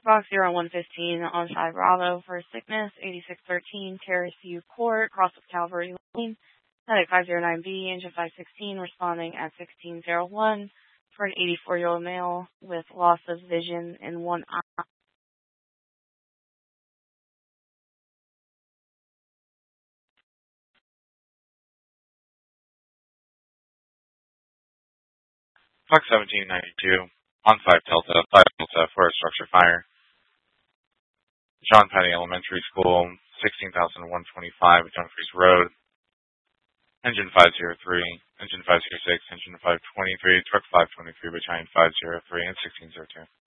Box 0115 on 5 Bravo for sickness, 8613 Terrace View Court, cross of Calvary Lane, Medic 509B, engine 516, responding at 1601 for an 84-year-old male with loss of vision in one eye. Box 1792 on 5 Delta for a structure fire. John Patty Elementary School, 16,125 Dumfries Road, engine 503, engine 506, engine 523, truck 523, battalion 503, and 1602.